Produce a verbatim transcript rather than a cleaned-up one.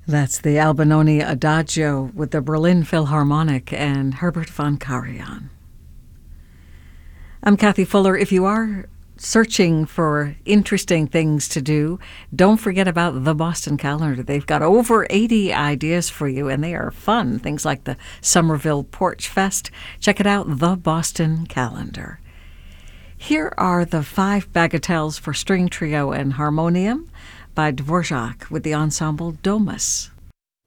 That's the Albinoni Adagio with the Berlin Philharmonic and Herbert von Karajan. I'm Kathy Fuller. If you are searching for interesting things to do, don't forget about the Boston Calendar. They've got over eighty ideas for you, and they are fun. Things like the Somerville Porch Fest. Check it out, the Boston Calendar. Here are the five bagatelles for string trio and harmonium by Dvorak with the ensemble Domus.